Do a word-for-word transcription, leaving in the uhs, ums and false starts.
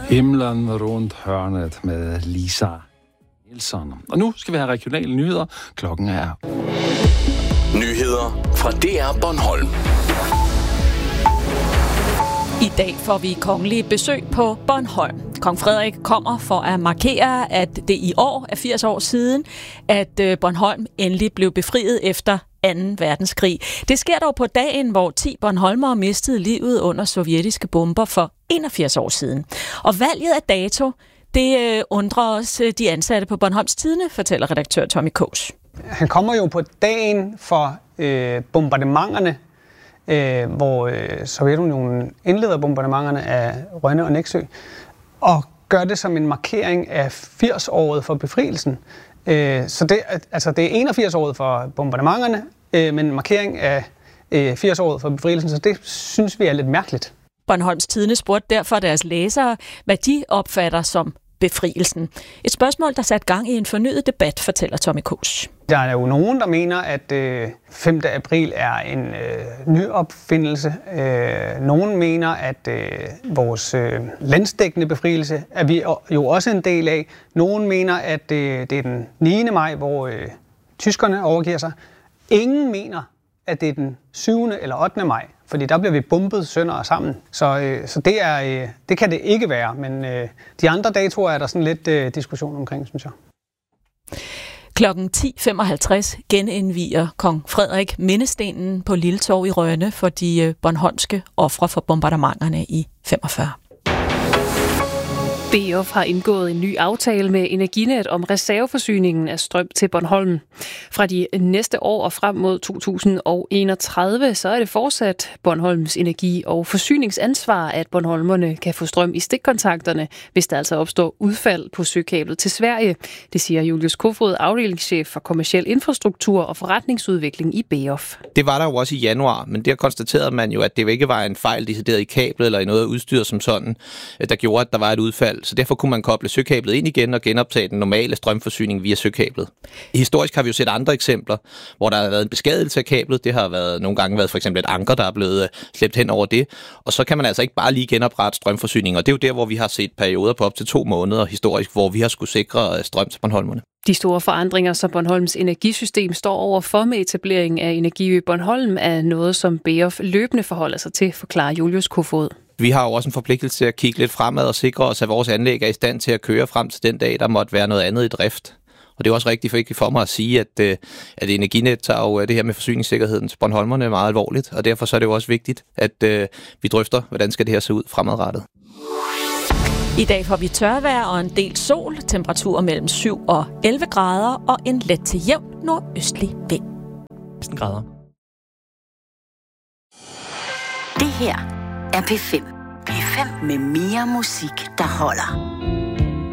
Himlen rundt hørnet med Lisa Nielsen. Og nu skal vi have regionale nyheder. Klokken er... Nyheder fra D R Bornholm. I dag får vi kongelige besøg på Bornholm. Kong Frederik kommer for at markere, at det i år er firs år siden, at Bornholm endelig blev befriet efter anden verdenskrig. Det sker dog på dagen, hvor ti bornholmere mistede livet under sovjetiske bomber for enogfirs år siden. Og valget af dato, det undrer os de ansatte på Bornholms Tidende, fortæller redaktør Tommy Kås. Han kommer jo på dagen for øh, bombardementerne, øh, hvor øh, Sovjetunionen indleder bombardementerne af Rønne og Nexø, og gør det som en markering af firs-året for befrielsen. Øh, så det, altså det er enogfirs-året for bombardementerne, øh, men en markering af øh, firs-året for befrielsen, så det synes vi er lidt mærkeligt. Bornholms Tidende spurgte derfor deres læsere, hvad de opfatter som befrielsen. Et spørgsmål, der satte gang i en fornyet debat, fortæller Tommy Kås. Der er jo nogen, der mener, at øh, femte april er en øh, ny opfindelse. Øh, nogen mener, at øh, vores øh, landsdækkende befrielse er vi jo også en del af. Nogen mener, at øh, det er den niende maj, hvor øh, tyskerne overgiver sig. Ingen mener, at det er den syvende eller ottende maj, fordi der bliver vi bombet sønder og sammen. Så, øh, så det, er, øh, det kan det ikke være, men øh, de andre datoer er der sådan lidt øh, diskussion omkring, synes jeg. Klokken ti femoghalvtreds genindviger kong Frederik mindestenen på Lilletorv i Rønne for de bornholmske ofre for bombardementerne i femogfyrre. B F har indgået en ny aftale med Energinet om reserveforsyningen af strøm til Bornholm. Fra de næste år og frem mod to tusind og enogtredive, så er det fortsat Bornholms energi- og forsyningsansvar, at bornholmerne kan få strøm i stikkontakterne, hvis der altså opstår udfald på søkablet til Sverige. Det siger Julius Kofod, afdelingschef for kommerciel infrastruktur og forretningsudvikling i B F. Det var der jo også i januar, men der konstaterede man jo, at det ikke var en fejl decideret i kablet eller i noget af udstyret som sådan, der gjorde, at der var et udfald. Så derfor kunne man koble søkablet ind igen og genoptage den normale strømforsyning via søkablet. Historisk har vi jo set andre eksempler, hvor der har været en beskadigelse af kablet. Det har været, nogle gange været for eksempel et anker, der er blevet slæbt hen over det. Og så kan man altså ikke bare lige genoprette strømforsyningen. Og det er jo der, hvor vi har set perioder på op til to måneder historisk, hvor vi har skulle sikre strøm til bornholmerne. De store forandringer, som Bornholms energisystem står over for med etableringen af Energiø Bornholm, er noget, som B F løbende forholder sig til, forklarer Julius Kofod. Vi har jo også en forpligtelse til at kigge lidt fremad og sikre os, at vores anlæg er i stand til at køre frem til den dag, der måtte være noget andet i drift. Og det er også rigtig vigtigt for mig at sige, at, at Energinet tager jo det her med forsyningssikkerheden til bornholmerne meget alvorligt, og derfor så er det jo også vigtigt, at vi drøfter, hvordan skal det her se ud fremadrettet. I dag får vi tørvejr og en del sol, temperaturer mellem syv og elleve grader og en let til jævn nordøstlig vind. grader. Det her er P fem. P fem med mere musik, der holder.